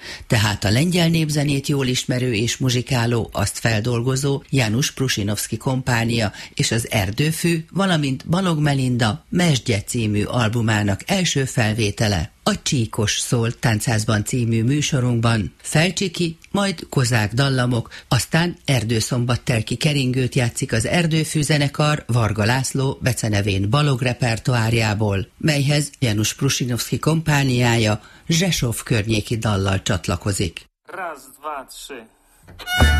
Tehát a lengyel népzenét jól ismerő és muzsikáló, azt feldolgozó János Prusinovszky kompánia és az Erdőfű, valamint Balogh Melinda Mesdje című albumának első felvétele. A Csíkos szól tánchászban című műsorunkban Felcsiki, majd kozák dallamok, aztán erdőszombattelki keringőt játszik az Erdőfű zenekar Varga László becenevén Balogh repertoárjából, melyhez János Prusinovszky kompániája Rzeszów környéki dallal csatlakozik. Raz, dwa, trzy.